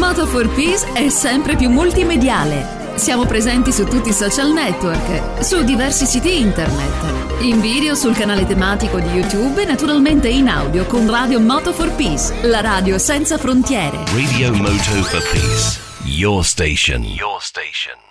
Moto for Peace è sempre più multimediale. Siamo presenti su tutti i social network, su diversi siti internet, in video sul canale tematico di YouTube e naturalmente in audio con Radio Moto for Peace, la radio senza frontiere. Radio Moto for Peace, your station. Your station.